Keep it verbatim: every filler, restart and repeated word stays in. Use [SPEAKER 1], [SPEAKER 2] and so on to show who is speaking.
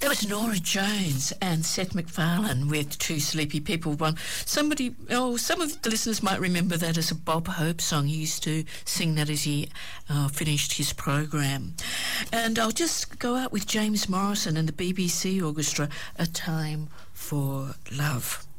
[SPEAKER 1] That was Nora Jones and Seth MacFarlane with Two Sleepy People. One, somebody, oh, some of the listeners might remember that as a Bob Hope song. He used to sing that as he uh, finished his program. And I'll just go out with James Morrison and the B B C Orchestra, A Time for Love.